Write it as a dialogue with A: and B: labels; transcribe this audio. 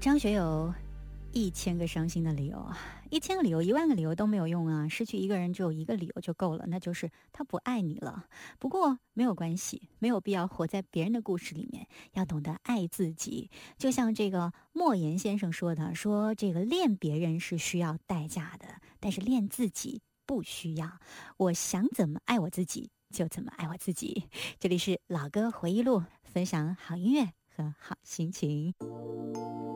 A: 张学友1000个伤心的理由，1000个理由10000个理由都没有用啊，失去一个人只有一个理由就够了，那就是他不爱你了。不过没有关系，没有必要活在别人的故事里面，要懂得爱自己。就像这个莫言先生说的，说这个恋别人是需要代价的，但是恋自己不需要。我想怎么爱我自己就怎么爱我自己。这里是老歌回忆录，分享好音乐和好心情。